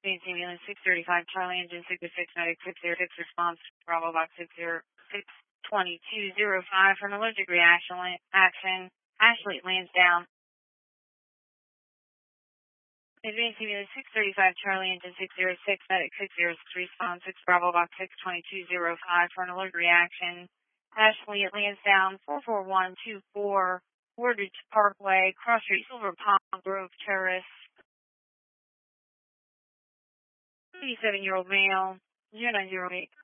Space Ambulance 635, Charlie Engine 606, Medic 606, response, Bravo Box 6062205 for an allergic reaction. Ashley lands down. Advanced Ambulance 635, Charlie Engine 606, Medic 606, response 6 Bravo Box 62205 for an allergic reaction. Ashley lands down 44124, Woodridge Parkway, Cross Street, Silver Palm Grove Terrace. 87-year-old male, 0908.